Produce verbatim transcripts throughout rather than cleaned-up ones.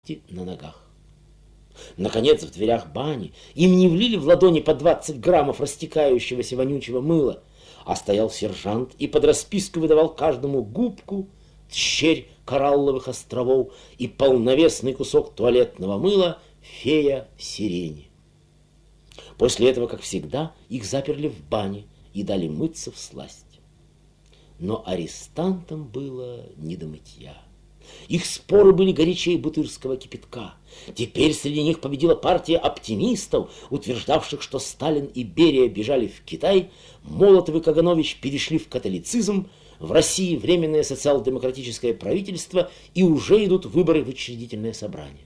на ногах. Наконец, в дверях бани им не влили в ладони по двадцать граммов растекающегося вонючего мыла, а стоял сержант и под расписку выдавал каждому губку, щерь коралловых островов и полновесный кусок туалетного мыла «Фея сирени». После этого, как всегда, их заперли в бане и дали мыться всласть. Но арестантам было не до мытья. Их споры были горячее бутырского кипятка. Теперь среди них победила партия оптимистов, утверждавших, что Сталин и Берия бежали в Китай, Молотов и Каганович перешли в католицизм, в России временное социал-демократическое правительство и уже идут выборы в учредительное собрание.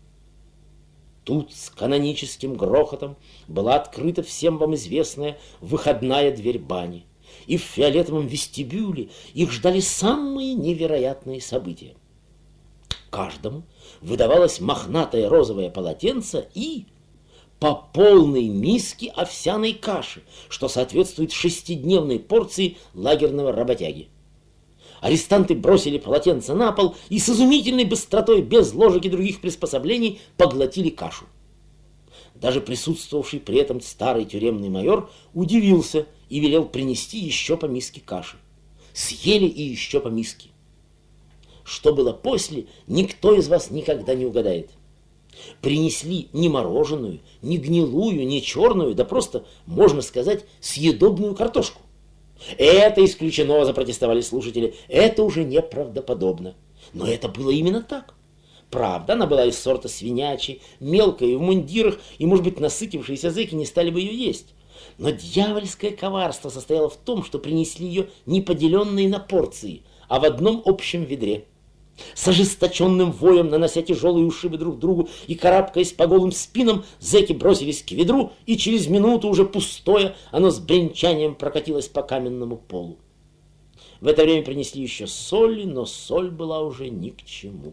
Тут с каноническим грохотом была открыта всем вам известная выходная дверь бани, и в фиолетовом вестибюле их ждали самые невероятные события. Каждому выдавалось мохнатое розовое полотенце и по полной миске овсяной каши, что соответствует шестидневной порции лагерного работяги. Арестанты бросили полотенце на пол и с изумительной быстротой, без ложек и других приспособлений, поглотили кашу. Даже присутствовавший при этом старый тюремный майор удивился и велел принести еще по миске каши. Съели и еще по миске. Что было после, никто из вас никогда не угадает. Принесли не мороженую, не гнилую, не черную, да просто, можно сказать, съедобную картошку. Это исключено, запротестовали слушатели, это уже неправдоподобно. Но это было именно так. Правда, она была из сорта свинячьей, мелкая и в мундирах, и, может быть, насытившиеся зэки не стали бы ее есть. Но дьявольское коварство состояло в том, что принесли ее не поделенной на порции, а в одном общем ведре. С ожесточенным воем, нанося тяжелые ушибы друг другу и карабкаясь по голым спинам, зэки бросились к ведру, и через минуту, уже пустое, оно с бренчанием прокатилось по каменному полу. В это время принесли еще соли, но соль была уже ни к чему.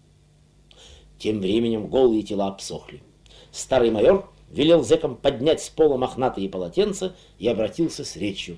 Тем временем голые тела обсохли. Старый майор велел зэкам поднять с пола мохнатые полотенца и обратился с речью.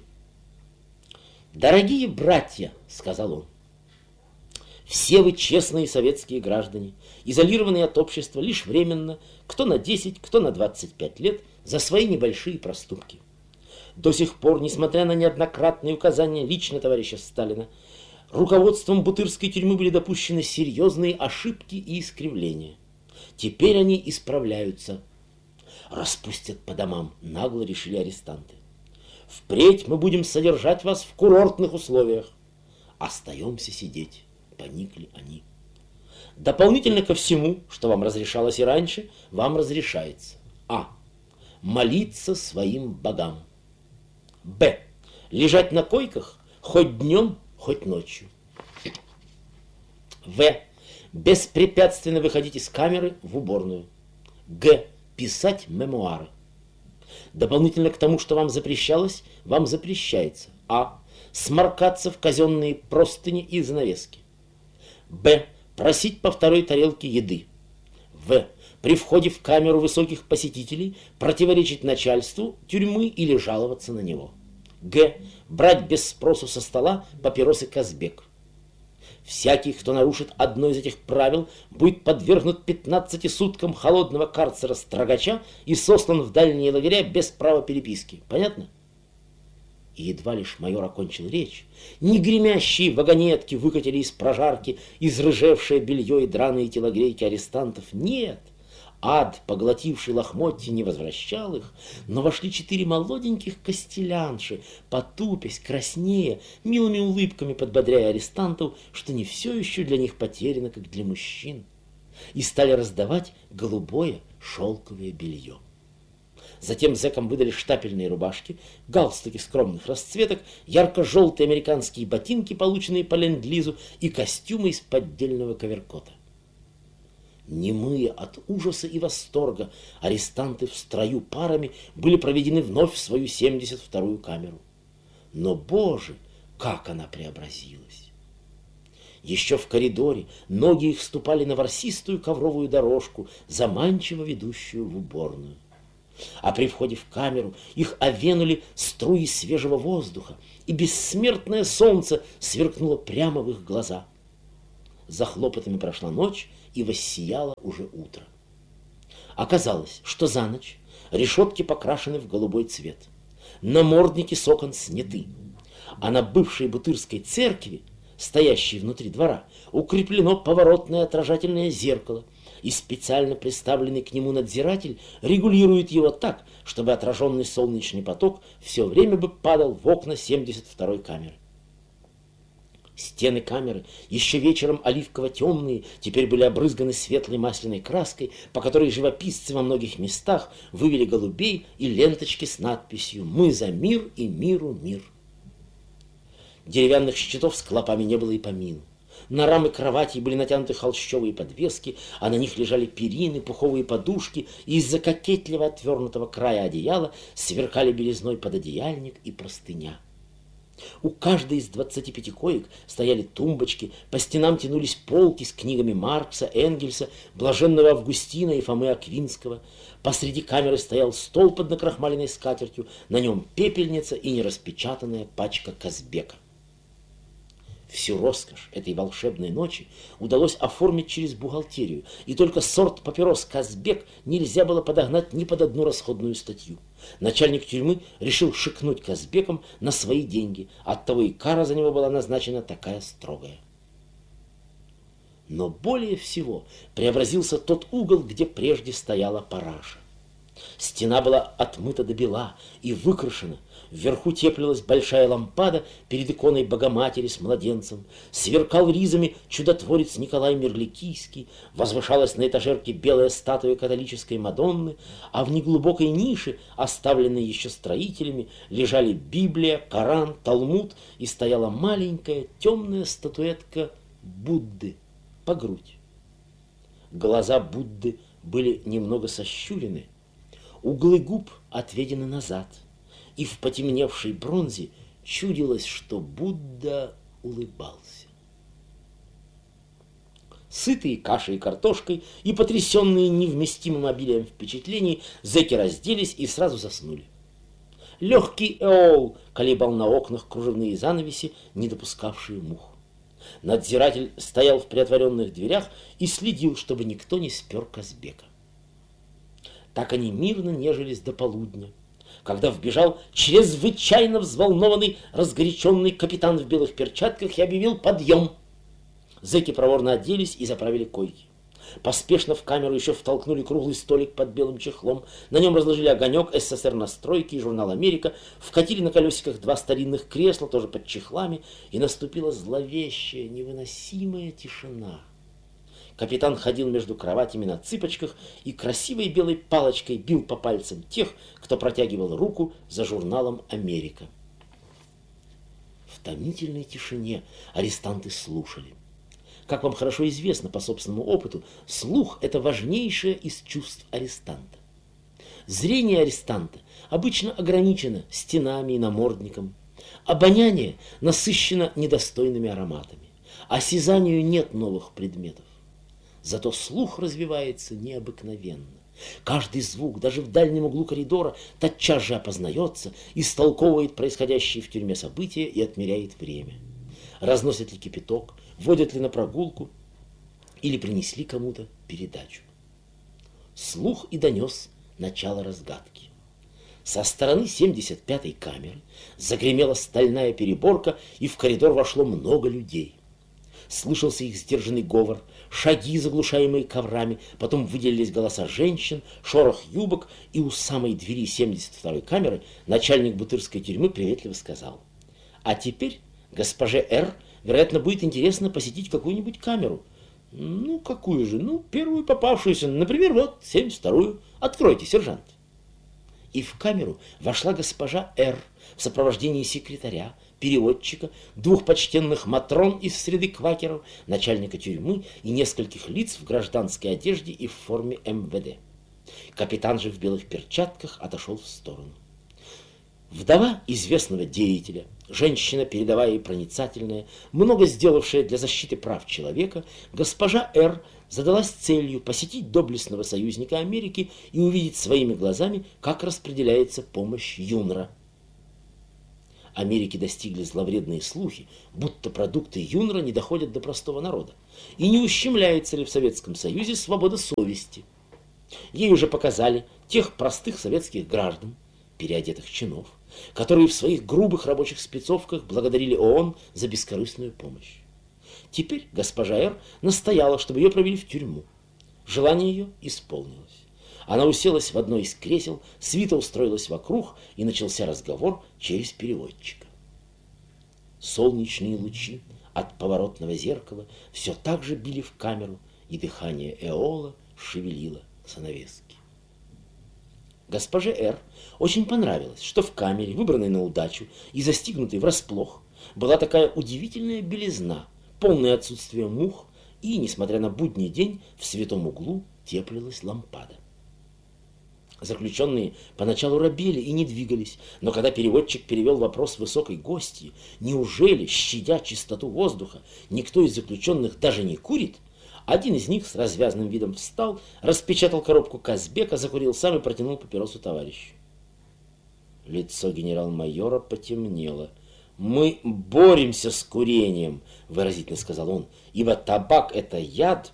«Дорогие братья», — сказал он, — «все вы честные советские граждане, изолированные от общества лишь временно, кто на десять, кто на двадцать пять лет, за свои небольшие проступки. До сих пор, несмотря на неоднократные указания лично товарища Сталина, руководством Бутырской тюрьмы были допущены серьезные ошибки и искривления. Теперь они исправляются. Распустят по домам, нагло решили арестанты. Впредь мы будем содержать вас в курортных условиях. Остаемся сидеть, поникли они. Дополнительно ко всему, что вам разрешалось и раньше, вам разрешается: а. молиться своим богам. Б. лежать на койках хоть днем, хоть ночью. В. беспрепятственно выходить из камеры в уборную. Г. писать мемуары. Дополнительно к тому, что вам запрещалось, вам запрещается: а. сморкаться в казенные простыни и занавески. Б. просить по второй тарелке еды. В. при входе в камеру высоких посетителей противоречить начальству тюрьмы или жаловаться на него. Г. брать без спросу со стола папиросы Казбек. Всякий, кто нарушит одно из этих правил, будет подвергнут пятнадцати суткам холодного карцера Строгача и сослан в дальние лагеря без права переписки. Понятно? И едва лишь майор окончил речь, негремящие вагонетки выкатили из прожарки изрыжевшее белье и драные телогрейки арестантов. Нет, ад, поглотивший лохмотья, не возвращал их, но вошли четыре молоденьких костелянши, потупясь, краснея, милыми улыбками подбодряя арестантов, что не все еще для них потеряно, как для мужчин, и стали раздавать голубое шелковое белье. Затем зэкам выдали штапельные рубашки, галстуки скромных расцветок, ярко-желтые американские ботинки, полученные по ленд-лизу, и костюмы из поддельного коверкота. Немые от ужаса и восторга, арестанты в строю парами были проведены вновь в свою семьдесят вторую камеру. Но, Боже, как она преобразилась! Еще в коридоре ноги их ступали на ворсистую ковровую дорожку, заманчиво ведущую в уборную. А при входе в камеру их овеяли струи свежего воздуха, и бессмертное солнце сверкнуло прямо в их глаза. За хлопотами прошла ночь, и воссияло уже утро. Оказалось, что за ночь решетки покрашены в голубой цвет, намордники с окон сняты, а на бывшей Бутырской церкви, стоящей внутри двора, укреплено поворотное отражательное зеркало, и специально приставленный к нему надзиратель регулирует его так, чтобы отраженный солнечный поток все время бы падал в окна семьдесят второй камеры. Стены камеры, еще вечером оливково-темные, теперь были обрызганы светлой масляной краской, по которой живописцы во многих местах вывели голубей и ленточки с надписью «Мы за мир и миру мир». Деревянных щитов с клопами не было и помину. На рамы кроватей были натянуты холщовые подвески, а на них лежали перины, пуховые подушки, и из-за кокетливо отвернутого края одеяла сверкали белизной пододеяльник и простыня. У каждой из двадцати пяти коек стояли тумбочки, по стенам тянулись полки с книгами Маркса, Энгельса, Блаженного Августина и Фомы Аквинского. Посреди камеры стоял стол под накрахмаленной скатертью, на нем пепельница и нераспечатанная пачка Казбека. Всю роскошь этой волшебной ночи удалось оформить через бухгалтерию, и только сорт папирос Казбек нельзя было подогнать ни под одну расходную статью. Начальник тюрьмы решил шикнуть Казбеком на свои деньги, оттого и кара за него была назначена такая строгая. Но более всего преобразился тот угол, где прежде стояла параша. Стена была отмыта до бела и выкрашена. Вверху теплилась большая лампада перед иконой Богоматери с младенцем. Сверкал ризами чудотворец Николай Мерликийский. Возвышалась на этажерке белая статуя католической Мадонны, а в неглубокой нише, оставленной еще строителями, лежали Библия, Коран, Талмуд, и стояла маленькая темная статуэтка Будды по грудь. Глаза Будды были немного сощурены, углы губ отведены назад, и в потемневшей бронзе чудилось, что Будда улыбался. Сытые кашей и картошкой и потрясенные невместимым обилием впечатлений, зэки разделись и сразу заснули. Легкий эол колебал на окнах кружевные занавеси, не допускавшие мух. Надзиратель стоял в приотворенных дверях и следил, чтобы никто не спер Казбека. Так они мирно нежились до полудня, когда вбежал чрезвычайно взволнованный, разгоряченный капитан в белых перчатках и объявил подъем. Зэки проворно оделись и заправили койки. Поспешно в камеру еще втолкнули круглый столик под белым чехлом, на нем разложили огонек, СССР настройки и журнал «Америка», вкатили на колесиках два старинных кресла, тоже под чехлами, и наступила зловещая, невыносимая тишина. Капитан ходил между кроватями на цыпочках и красивой белой палочкой бил по пальцам тех, кто протягивал руку за журналом «Америка». В томительной тишине арестанты слушали. Как вам хорошо известно по собственному опыту, слух – это важнейшее из чувств арестанта. Зрение арестанта обычно ограничено стенами и намордником. Обоняние насыщено недостойными ароматами. Осязанию нет новых предметов. Зато слух развивается необыкновенно. Каждый звук, даже в дальнем углу коридора, тотчас же опознается, истолковывает происходящие в тюрьме события и отмеряет время. Разносят ли кипяток, водят ли на прогулку или принесли кому-то передачу. Слух и донес начало разгадки. Со стороны семьдесят пятой камеры загремела стальная переборка, и в коридор вошло много людей. Слышался их сдержанный говор, шаги, заглушаемые коврами, потом выделились голоса женщин, шорох юбок, и у самой двери семьдесят второй камеры начальник Бутырской тюрьмы приветливо сказал: «А теперь госпоже Р, вероятно, будет интересно посетить какую-нибудь камеру». «Ну, какую же? Ну, первую попавшуюся, например, вот, семьдесят вторую. Откройте, сержант». И в камеру вошла госпожа Р в сопровождении секретаря, переводчика, двух почтенных матрон из среды квакеров, начальника тюрьмы и нескольких лиц в гражданской одежде и в форме эм вэ дэ. Капитан же в белых перчатках отошел в сторону. Вдова известного деятеля, женщина передовая и проницательная, много сделавшая для защиты прав человека, госпожа Р задалась целью посетить доблестного союзника Америки и увидеть своими глазами, как распределяется помощь ЮНРа. Америки достигли зловредные слухи, будто продукты Юнра не доходят до простого народа. И не ущемляется ли в Советском Союзе свобода совести? Ей уже показали тех простых советских граждан, переодетых чинов, которые в своих грубых рабочих спецовках благодарили ООН за бескорыстную помощь. Теперь госпожа Р. настояла, чтобы ее провели в тюрьму. Желание ее исполнилось. Она уселась в одно из кресел, свита устроилась вокруг, и начался разговор через переводчика. Солнечные лучи от поворотного зеркала все так же били в камеру, и дыхание Эола шевелило занавески. Госпоже Р. очень понравилось, что в камере, выбранной на удачу и застигнутой врасплох, была такая удивительная белизна, полное отсутствие мух, и, несмотря на будний день, в святом углу теплилась лампада. Заключенные поначалу робели и не двигались, но когда переводчик перевел вопрос высокой гостьи, неужели, щадя чистоту воздуха, никто из заключенных даже не курит, один из них с развязным видом встал, распечатал коробку Казбека, закурил сам и протянул папиросу товарищу. Лицо генерал-майора потемнело. «Мы боремся с курением», — выразительно сказал он, «ибо табак — это яд».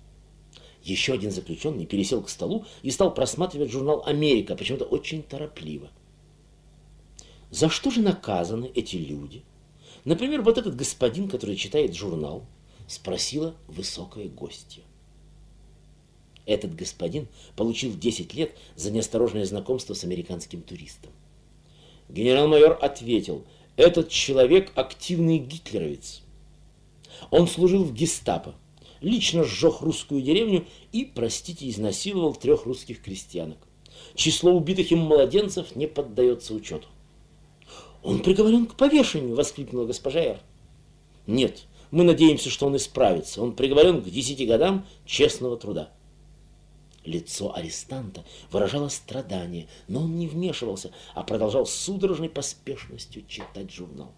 Еще один заключенный пересел к столу и стал просматривать журнал «Америка», почему-то очень торопливо. За что же наказаны эти люди? Например, вот этот господин, который читает журнал, спросила высокая гостья. Этот господин получил десять лет за неосторожное знакомство с американским туристом. Генерал-майор ответил: этот человек активный гитлеровец. Он служил в гестапо, лично сжег русскую деревню и, простите, изнасиловал трех русских крестьянок. Число убитых им младенцев не поддается учету. «Он приговорен к повешению!» — воскликнула госпожа Р. «Нет, мы надеемся, что он исправится. Он приговорен к десяти годам честного труда». Лицо арестанта выражало страдание, но он не вмешивался, а продолжал с судорожной поспешностью читать журнал.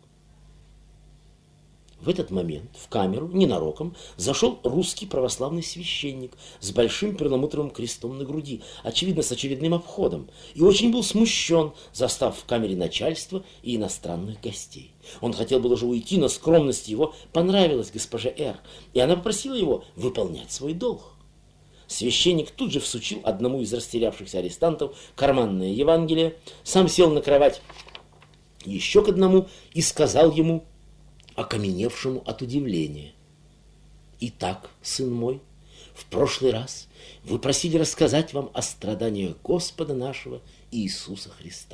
В этот момент в камеру ненароком зашел русский православный священник с большим перламутровым крестом на груди, очевидно, с очередным обходом, и очень был смущен, застав в камере начальство и иностранных гостей. Он хотел было же уйти, но скромность его понравилась госпоже Р, и она попросила его выполнять свой долг. Священник тут же всучил одному из растерявшихся арестантов карманное Евангелие, сам сел на кровать еще к одному и сказал ему, окаменевшему от удивления: «Итак, сын мой, в прошлый раз вы просили рассказать вам о страданиях Господа нашего Иисуса Христа».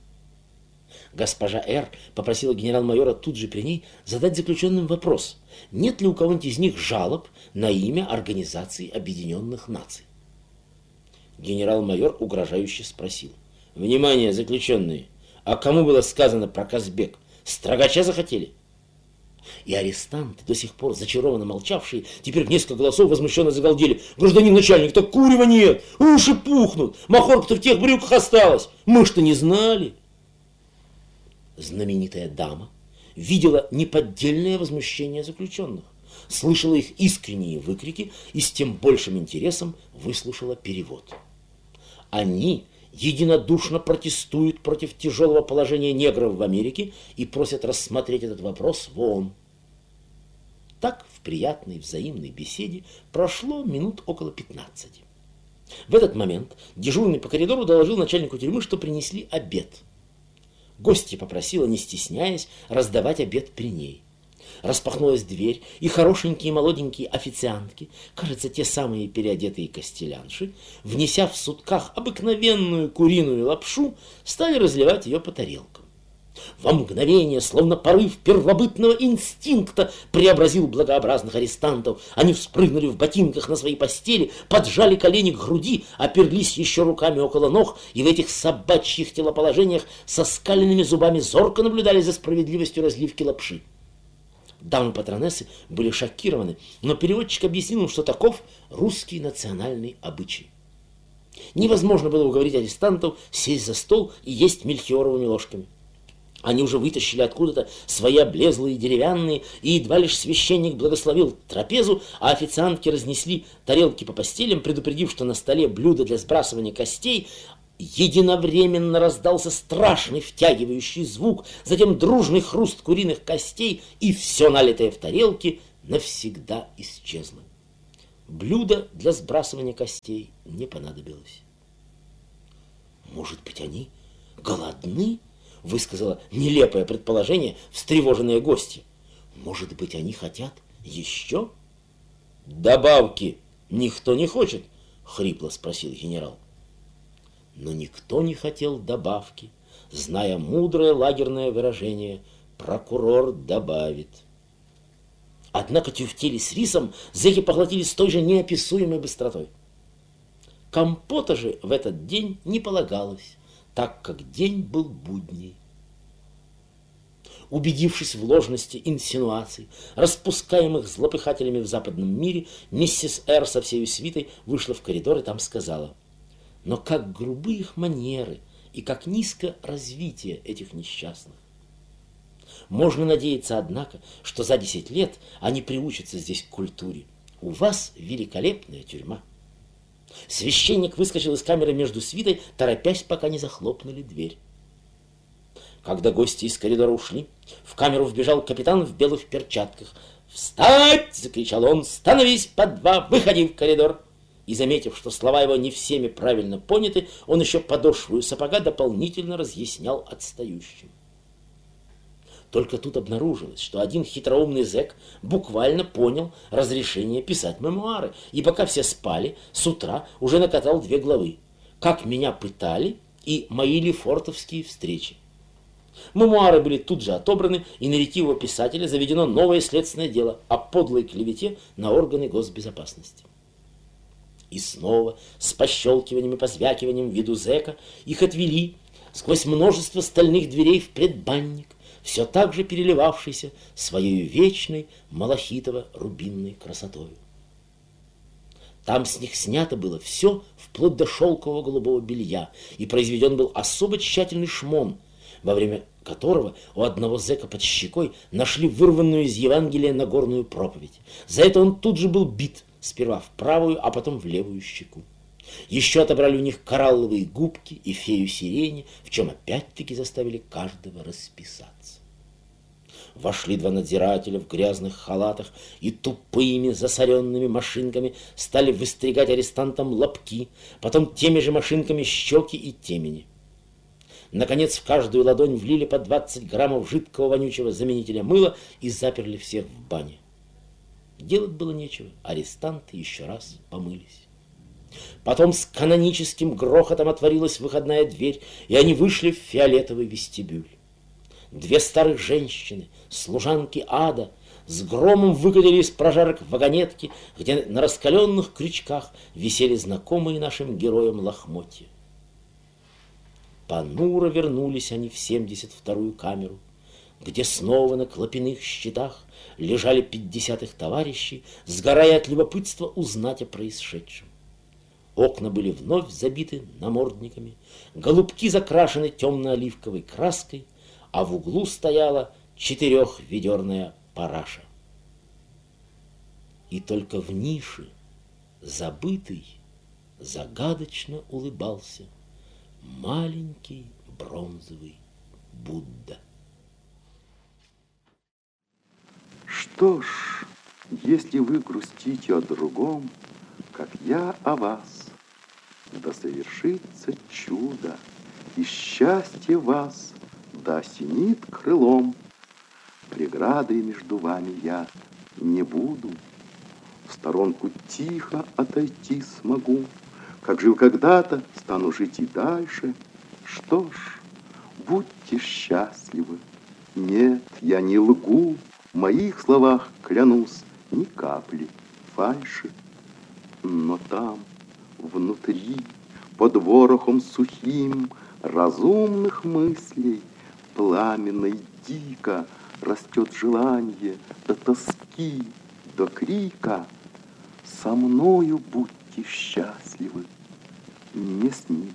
Госпожа Р. попросила генерал-майора тут же при ней задать заключенным вопрос, нет ли у кого-нибудь из них жалоб на имя Организации Объединенных Наций. Генерал-майор угрожающе спросил: «Внимание, заключенные, а кому было сказано про Казбек? Строгача захотели?» И арестанты, до сих пор зачарованно молчавшие, теперь в несколько голосов возмущенно загалдели: «Гражданин начальник, так курева нет, уши пухнут, махорка-то в тех брюках осталась, мы что не знали?» Знаменитая дама видела неподдельное возмущение заключенных, слышала их искренние выкрики и с тем большим интересом выслушала перевод. Они единодушно протестуют против тяжелого положения негров в Америке и просят рассмотреть этот вопрос в ООН. Так в приятной взаимной беседе прошло минут около пятнадцати. В этот момент дежурный по коридору доложил начальнику тюрьмы, что принесли обед. Гостья попросила, не стесняясь, раздавать обед при ней. Распахнулась дверь, и хорошенькие молоденькие официантки, кажется, те самые переодетые костелянши, внеся в сутках обыкновенную куриную лапшу, стали разливать ее по тарелкам. Во мгновение, словно порыв первобытного инстинкта, преобразил благообразных арестантов. Они вспрыгнули в ботинках на свои постели, поджали колени к груди, оперлись еще руками около ног и в этих собачьих телоположениях со скаленными зубами зорко наблюдали за справедливостью разливки лапши. Дамы-патронессы были шокированы, но переводчик объяснил им, что таков русский национальный обычай. Невозможно было уговорить арестантов сесть за стол и есть мельхиоровыми ложками. Они уже вытащили откуда-то свои облезлые деревянные, и едва лишь священник благословил трапезу, а официантки разнесли тарелки по постелям, предупредив, что на столе блюда для сбрасывания костей, Единовременно раздался страшный втягивающий звук, затем дружный хруст куриных костей, и все налитое в тарелке навсегда исчезло. Блюдо для сбрасывания костей не понадобилось. «Может быть, они голодны?» — высказала нелепое предположение встревоженные гости. «Может быть, они хотят еще?» «Добавки никто не хочет?» — хрипло спросил генерал. Но никто не хотел добавки, зная мудрое лагерное выражение «прокурор добавит». Однако тюфтели с рисом зэки поглотили с той же неописуемой быстротой. Компота же в этот день не полагалось, так как день был будний. Убедившись в ложности инсинуаций, распускаемых злопыхателями в западном мире, миссис Р. со всей свитой вышла в коридор и там сказала: «Но как грубы их манеры и как низко развитие этих несчастных! Можно надеяться, однако, что за десять лет они приучатся здесь к культуре. У вас великолепная тюрьма». Священник выскочил из камеры между свитой, торопясь, пока не захлопнули дверь. Когда гости из коридора ушли, в камеру вбежал капитан в белых перчатках. «Встать!» — закричал он. «Становись по два! Выходи в коридор!» И, заметив, что слова его не всеми правильно поняты, он еще подошву сапога дополнительно разъяснял отстающим. Только тут обнаружилось, что один хитроумный зэк буквально понял разрешение писать мемуары, и пока все спали, с утра уже накатал две главы: «Как меня пытали» и «Мои лефортовские встречи». Мемуары были тут же отобраны, и на ретивого писателя заведено новое следственное дело о подлой клевете на органы госбезопасности. И снова с пощелкиванием и позвякиванием в виду зэка их отвели сквозь множество стальных дверей в предбанник, все так же переливавшийся своей вечной малахитово-рубинной красотою. Там с них снято было все, вплоть до шелкового голубого белья, и произведен был особо тщательный шмон, во время которого у одного зэка под щекой нашли вырванную из Евангелия Нагорную проповедь. За это он тут же был бит, сперва в правую, а потом в левую щеку. Еще отобрали у них коралловые губки и фею сирени, в чем опять-таки заставили каждого расписаться. Вошли два надзирателя в грязных халатах и тупыми засоренными машинками стали выстригать арестантам лобки, потом теми же машинками щеки и темени. Наконец в каждую ладонь влили по двадцать граммов жидкого вонючего заменителя мыла и заперли всех в бане. Делать было нечего, арестанты еще раз помылись. Потом с каноническим грохотом отворилась выходная дверь, и они вышли в фиолетовый вестибюль. Две старых женщины, служанки ада, с громом выкатили из прожарок вагонетки, где на раскаленных крючках висели знакомые нашим героям лохмотья. Понуро вернулись они в семьдесят вторую камеру, где снова на клопяных щитах лежали пятьдесят их товарищей, сгорая от любопытства узнать о происшедшем. Окна были вновь забиты намордниками, голубки закрашены темно-оливковой краской, а в углу стояла четырехведерная параша. И только в нише, забытый, загадочно улыбался маленький бронзовый Будда. Что ж, если вы грустите о другом, как я о вас, да совершится чудо, и счастье вас да осенит крылом. Преградой между вами я не буду, в сторонку тихо отойти смогу. Как жил когда-то, стану жить и дальше. Что ж, будьте счастливы. Нет, я не лгу, в моих словах клянусь, ни капли фальши. Но там, внутри, под ворохом сухим разумных мыслей, пламенно и дико растет желание до тоски, до крика. Со мною будьте счастливы, не с ним.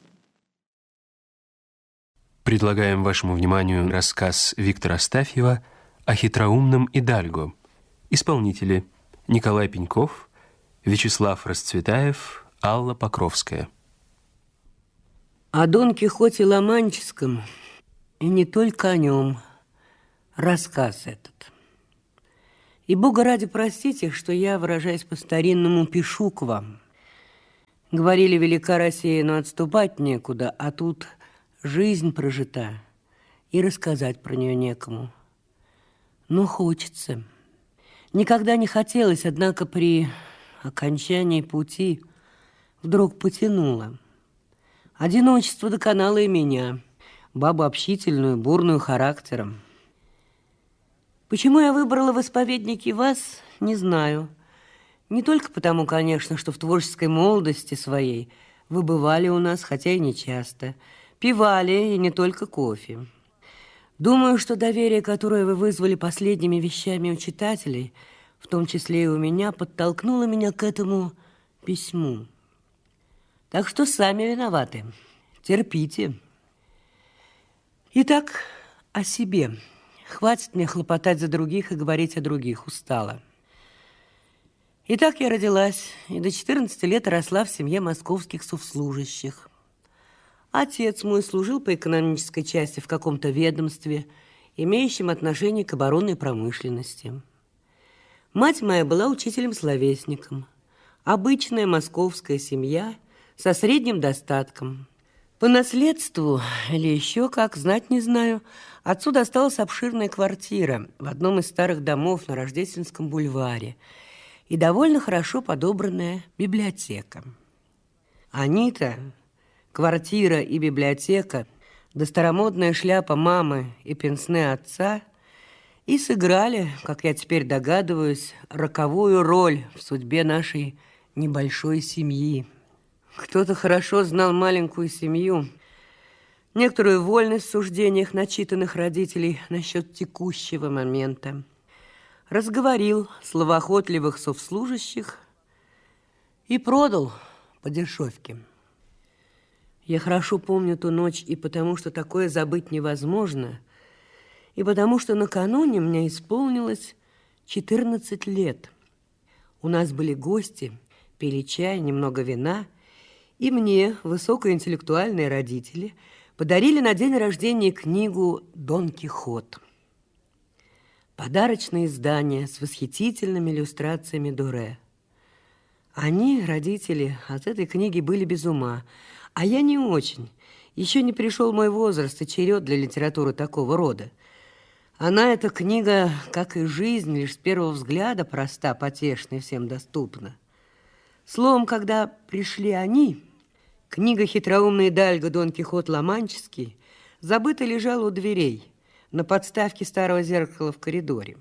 Предлагаем вашему вниманию рассказ Виктора Астафьева о хитроумном Идальго. Исполнители: Николай Пеньков, Вячеслав Расцветаев, Алла Покровская. О Дон Кихоте Ла-Манческом, и не только о нем, рассказ этот. И Бога ради простите, что я, выражаясь по-старинному, пишу к вам. Говорили, велика Россия, но отступать некуда, а тут жизнь прожита, и рассказать про нее некому. Но хочется. Никогда не хотелось, однако при окончании пути вдруг потянуло. Одиночество доконало и меня, бабу общительную, бурную характером. Почему я выбрала в исповедники вас, не знаю. Не только потому, конечно, что в творческой молодости своей вы бывали у нас, хотя и не часто, пивали, и не только кофе. Думаю, что доверие, которое вы вызвали последними вещами у читателей, в том числе и у меня, подтолкнуло меня к этому письму. Так что сами виноваты. Терпите. Итак, о себе. Хватит мне хлопотать за других и говорить о других. Устала. Итак, я родилась и до четырнадцати лет росла в семье московских совслужащих. Отец мой служил по экономической части в каком-то ведомстве, имеющем отношение к оборонной промышленности. Мать моя была учителем-словесником. Обычная московская семья со средним достатком. По наследству, или еще как, знать не знаю, отцу досталась обширная квартира в одном из старых домов на Рождественском бульваре и довольно хорошо подобранная библиотека. Они-то, квартира и библиотека, да старомодная шляпа мамы и пенсне отца и сыграли, как я теперь догадываюсь, роковую роль в судьбе нашей небольшой семьи. Кто-то хорошо знал маленькую семью, некоторую вольность в суждениях начитанных родителей насчет текущего момента, разговорил словоохотливых совслужащих и продал по дешевке. Я хорошо помню ту ночь и потому, что такое забыть невозможно, и потому, что накануне мне исполнилось четырнадцать лет. У нас были гости, пили чай, немного вина, и мне, высокоинтеллектуальные родители, подарили на день рождения книгу «Дон Кихот». Подарочное издание с восхитительными иллюстрациями Доре. Они, родители, от этой книги были без ума, а я не очень. Еще не пришел мой возраст и черед для литературы такого рода. Она, эта книга, как и жизнь, лишь с первого взгляда проста, потешна и всем доступна. Словом, когда пришли они, книга «Хитроумный Идальго Дон Кихот Ла-Манческий» забыто лежала у дверей на подставке старого зеркала в коридоре.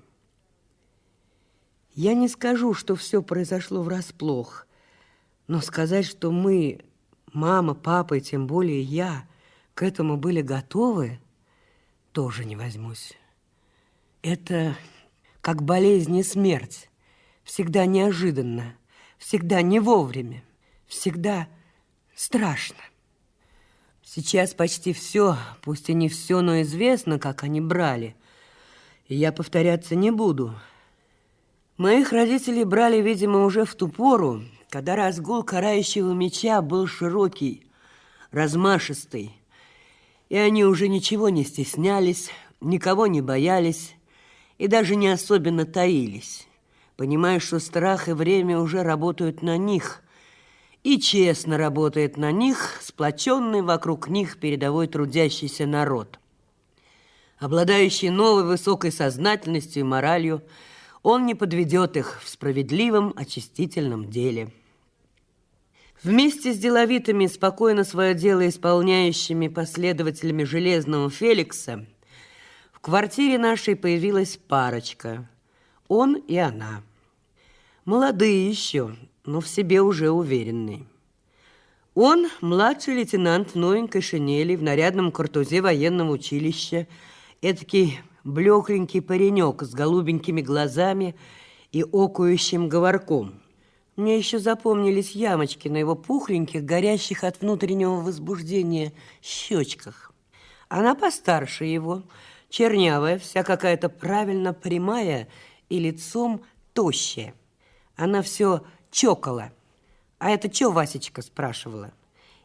Я не скажу, что все произошло врасплох, но сказать, что мы, мама, папа и тем более я, к этому были готовы, тоже не возьмусь. Это как болезнь и смерть, всегда неожиданно, всегда не вовремя, всегда страшно. Сейчас почти все, пусть и не все, но известно, как они брали. И я повторяться не буду. Моих родителей брали, видимо, уже в ту пору, когда разгул карающего меча был широкий, размашистый. И они уже ничего не стеснялись, никого не боялись и даже не особенно таились, понимая, что страх и время уже работают на них, и честно работает на них сплоченный вокруг них передовой трудящийся народ. Обладающий новой высокой сознательностью и моралью, он не подведет их в справедливом очистительном деле. Вместе с деловитыми, спокойно свое дело исполняющими последователями Железного Феликса в квартире нашей появилась парочка, он и она. Молодые еще, но в себе уже уверенные. Он младший лейтенант в новенькой шинели, в нарядном картузе военного училища, этакий блекленький паренек с голубенькими глазами и окающим говорком. Мне еще запомнились ямочки на его пухленьких, горящих от внутреннего возбуждения щечках. Она постарше его, чернявая, вся какая-то правильно прямая и лицом тощая. Она все чокала. «А это чё, Васечка?» – спрашивала.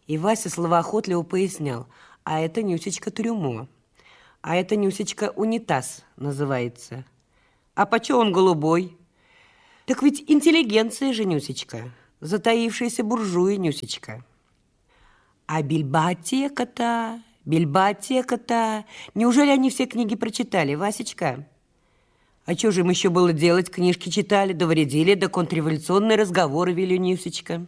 И Вася словоохотливо пояснял: а это Нюсечка трюмо, а это Нюсечка унитаз называется. А почему он голубой? Так ведь интеллигенция же Нюсечка, затаившаяся буржуи Нюсечка. А бильботека-то, бильботека-то, неужели они все книги прочитали, Васечка? А что же им еще было делать? Книжки читали, да вредили, да контрреволюционные разговоры вели, Нюсечка.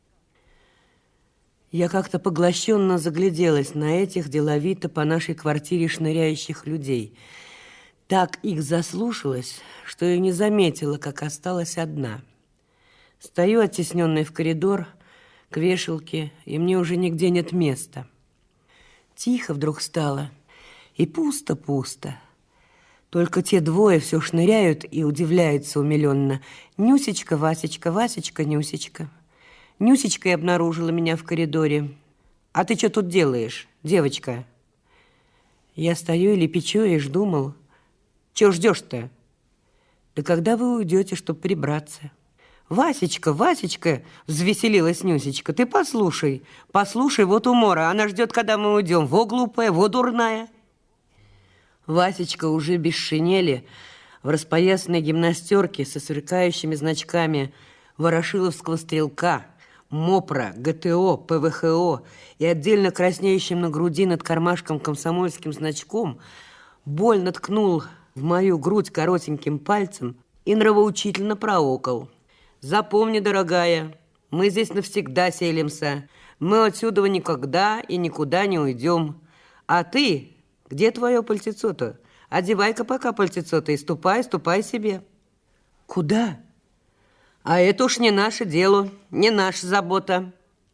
Я как-то поглощенно загляделась на этих деловито по нашей квартире шныряющих людей. Так их заслушалась, что и не заметила, как осталась одна. Стою, оттесненная в коридор, к вешалке, и мне уже нигде нет места. Тихо вдруг стало, и пусто-пусто. Только те двое все шныряют и удивляются умиленно. Нюсечка, Васечка, Васечка, Нюсечка. Нюсечка и обнаружила меня в коридоре. А ты что тут делаешь, девочка? Я стою и лепечуешь, думал. Чего ждешь-то? Да когда вы уйдете, чтобы прибраться? Васечка, Васечка, взвеселилась Нюсечка, ты послушай, послушай, вот умора, она ждет, когда мы уйдем. Во глупая, во дурная. Васечка уже без шинели, в распоясанной гимнастерке со сверкающими значками ворошиловского стрелка, МОПРа, ГТО, ПВХО и отдельно краснеющим на груди над кармашком комсомольским значком больно ткнул в мою грудь коротеньким пальцем и нравоучительно проокал. Запомни, дорогая, мы здесь навсегда селимся, мы отсюда никогда и никуда не уйдем. А ты, где твое пальтецо-то? Одевай-ка пока пальтецо-то и ступай, ступай себе. Куда? А это уж не наше дело, не наша забота.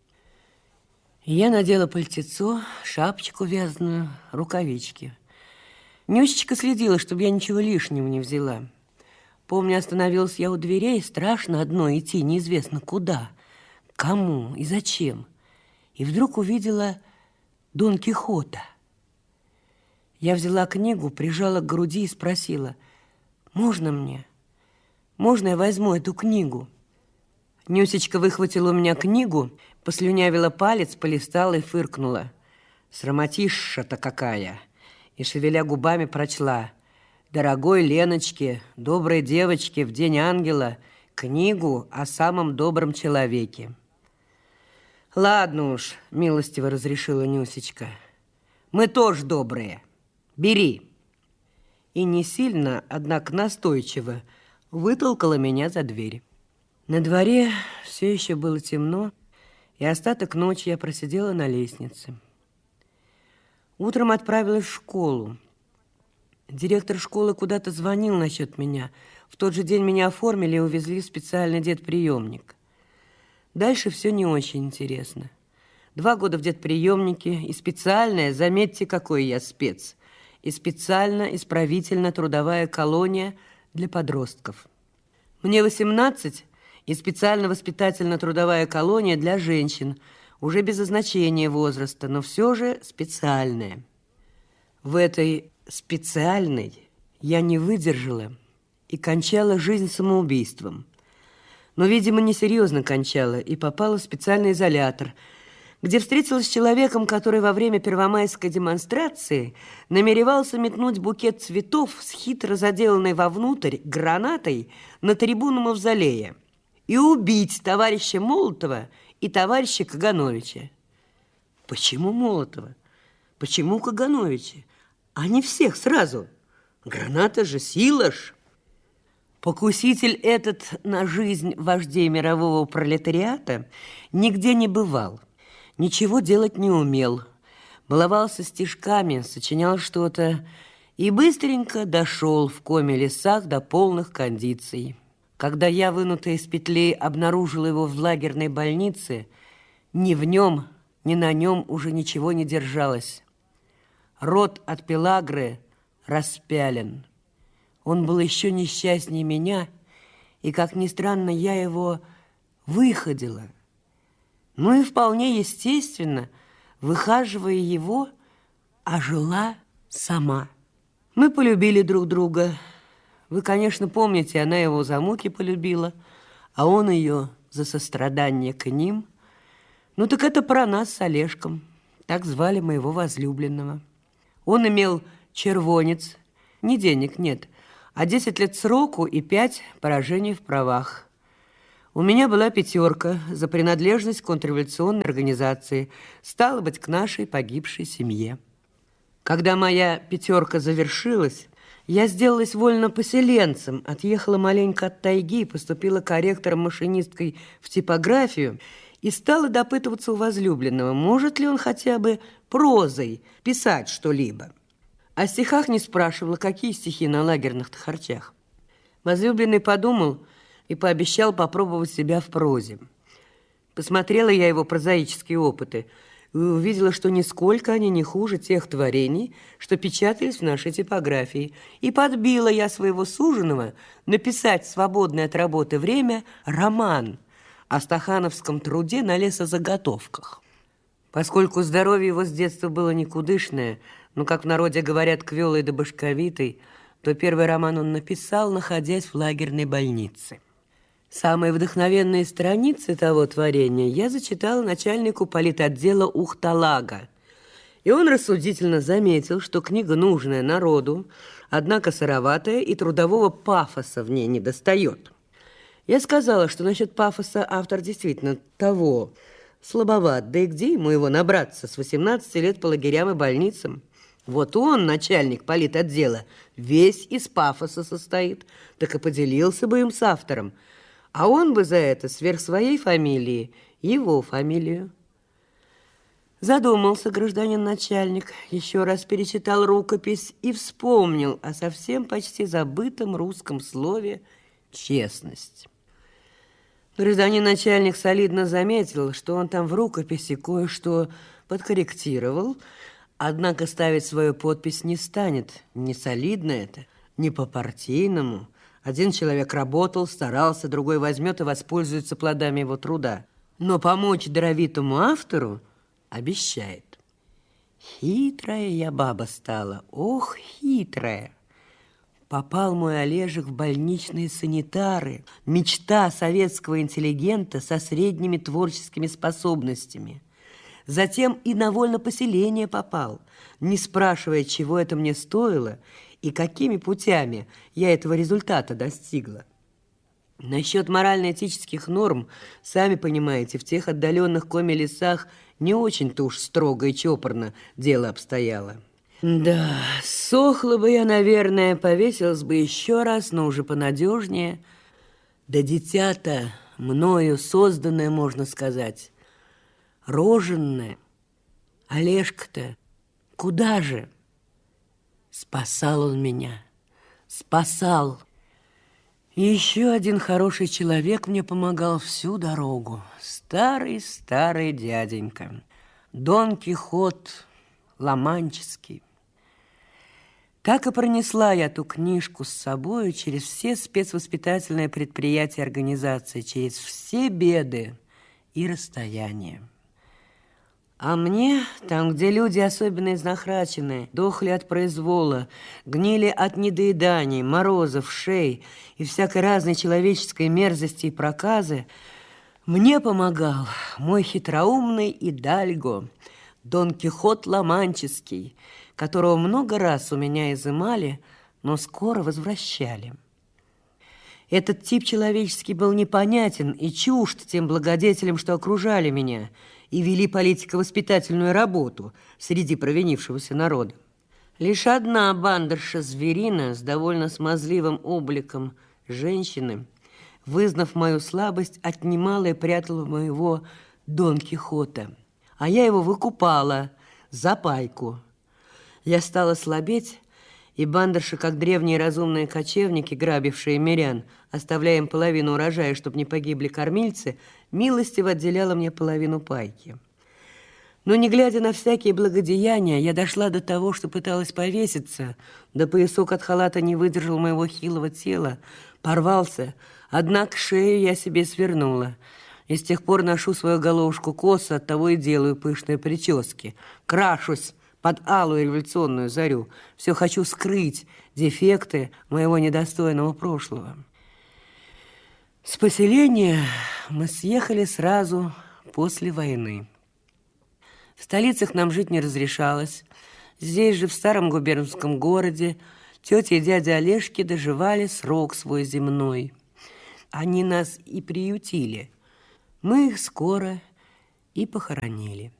Я надела пальтецо, шапочку вязаную, рукавички. Нюсечка следила, чтобы я ничего лишнего не взяла. Помню, остановилась я у дверей, страшно одной идти, неизвестно куда, кому и зачем. И вдруг увидела Дон Кихота. Я взяла книгу, прижала к груди и спросила: «Можно мне? Можно я возьму эту книгу?» Нюсечка выхватила у меня книгу, послюнявила палец, полистала и фыркнула. Срамотища-то какая! И, шевеля губами, прочла: «Дорогой Леночке, доброй девочке, в день ангела, книгу о самом добром человеке». «Ладно уж», — милостиво разрешила Нюсечка, «мы тоже добрые. Бери». И не сильно, однако настойчиво, вытолкала меня за дверь. На дворе все еще было темно, и остаток ночи я просидела на лестнице. Утром отправилась в школу. Директор школы куда-то звонил насчет меня. В тот же день меня оформили и увезли в специальный детприемник. Дальше все не очень интересно. Два года в детприемнике, и специальная, заметьте, какой я спец, и специально исправительно-трудовая колония для подростков. Мне восемнадцать, и специально-воспитательно-трудовая колония для женщин, уже без означения возраста, но все же специальная. В этой специальной я не выдержала и кончала жизнь самоубийством. Но, видимо, несерьезно кончала и попала в специальный изолятор, где встретилась с человеком, который во время первомайской демонстрации намеревался метнуть букет цветов с хитро заделанной вовнутрь гранатой на трибуну Мавзолея и убить товарища Молотова и товарища Кагановича. Почему Молотова? Почему Кагановича? А не всех сразу. Граната же, сила ж. Покуситель этот на жизнь вождей мирового пролетариата нигде не бывал. Ничего делать не умел. Баловался стишками, сочинял что-то и быстренько дошел в коме-лесах до полных кондиций. Когда я, вынутая из петли, обнаружила его в лагерной больнице, ни в нем, ни на нем уже ничего не держалось. Рот от пелагры распялен. Он был еще несчастнее меня, и, как ни странно, я его выходила. Ну и вполне естественно, выхаживая его, ожила сама. Мы полюбили друг друга. Вы, конечно, помните, она его за муки полюбила, а он ее за сострадание к ним. Ну так это про нас с Олежком. Так звали моего возлюбленного. Он имел червонец, не денег нет, а десять лет сроку и пять поражений в правах. У меня была пятерка за принадлежность к контрреволюционной организации, стало быть, к нашей погибшей семье. Когда моя пятерка завершилась, я сделалась вольнопоселенцем, отъехала маленько от тайги, поступила корректором-машинисткой в типографию и стала допытываться у возлюбленного, может ли он хотя бы прозой писать что-либо. О стихах не спрашивала, какие стихи на лагерных-то харчах. Возлюбленный подумал и пообещал попробовать себя в прозе. Посмотрела я его прозаические опыты и увидела, что нисколько они не хуже тех творений, что печатались в нашей типографии. И подбила я своего суженого написать в свободное от работы время роман о стахановском труде на лесозаготовках. Поскольку здоровье его с детства было никудышное, но, как в народе говорят, квелый да башковитый, то первый роман он написал, находясь в лагерной больнице. Самые вдохновенные страницы того творения я зачитала начальнику политотдела Ухталага. И он рассудительно заметил, что книга нужная народу, однако сыроватая и трудового пафоса в ней недостает. Я сказала, что насчет пафоса автор действительно того слабоват, да и где ему его набраться с восемнадцати лет по лагерям и больницам? Вот он, начальник политотдела, весь из пафоса состоит, так и поделился бы им с автором. А он бы за это сверх своей фамилии его фамилию. Задумался гражданин начальник, еще раз перечитал рукопись и вспомнил о совсем почти забытом русском слове «честность». Гражданин начальник солидно заметил, что он там в рукописи кое-что подкорректировал, однако ставить свою подпись не станет. Не солидно это, не по-партийному. Один человек работал, старался, другой возьмет и воспользуется плодами его труда. Но помочь даровитому автору обещает. Хитрая я баба стала, ох, хитрая. Попал мой Олежек в больничные санитары. Мечта советского интеллигента со средними творческими способностями. Затем и на вольнопоселение попал, не спрашивая, чего это мне стоило и какими путями я этого результата достигла. Насчет морально-этических норм, сами понимаете, в тех отдаленных коми-лесах не очень-то уж строго и чопорно дело обстояло. Да, сохла бы я, наверное, повесилась бы еще раз, но уже понадежнее. Да дитя-то мною созданное, можно сказать, роженное. Олежка-то куда же? Спасал он меня, спасал. И еще один хороший человек мне помогал всю дорогу. Старый-старый дяденька. Дон Кихот Ла-Манческий. Так и пронесла я ту книжку с собой через все спецвоспитательные предприятия организации, через все беды и расстояния. А мне, там, где люди особенно изнахраченные, дохли от произвола, гнили от недоеданий, морозов, шей и всякой разной человеческой мерзости и проказы, мне помогал мой хитроумный идальго, Дон Кихот Ла-Манческий, которого много раз у меня изымали, но скоро возвращали. Этот тип человеческий был непонятен и чужд тем благодетелям, что окружали меня и вели политико-воспитательную работу среди провинившегося народа. Лишь одна бандерша-зверина с довольно смазливым обликом женщины, вызнав мою слабость, отнимала и прятала моего Дон Кихота, а я его выкупала за пайку. Я стала слабеть, и бандерши, как древние разумные кочевники, грабившие мирян, оставляя им половину урожая, чтобы не погибли кормильцы, милостиво отделяла мне половину пайки. Но, не глядя на всякие благодеяния, я дошла до того, что пыталась повеситься, да поясок от халата не выдержал моего хилого тела, порвался, однако шею я себе свернула. И с тех пор ношу свою головушку косо, оттого и делаю пышные прически. Крашусь под алую революционную зарю. Все хочу скрыть дефекты моего недостойного прошлого. С поселения мы съехали сразу после войны. В столицах нам жить не разрешалось. Здесь же, в старом губернском городе, тетя и дядя Олежки доживали срок свой земной. Они нас и приютили. Мы их скоро и похоронили.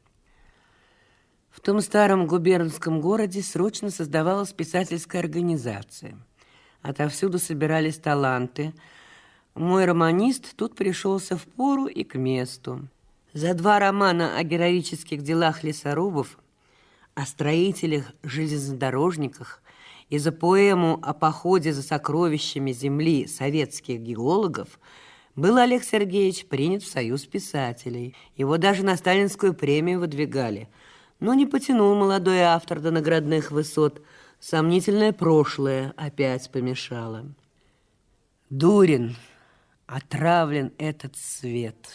В том старом губернском городе срочно создавалась писательская организация. Отовсюду собирались таланты. Мой романист тут пришелся в пору и к месту. За два романа о героических делах лесорубов, о строителях-железнодорожниках и за поэму о походе за сокровищами земли советских геологов был Олег Сергеевич принят в Союз писателей. Его даже на сталинскую премию выдвигали. Но не потянул молодой автор до наградных высот. Сомнительное прошлое опять помешало. Дурен, отравлен этот свет.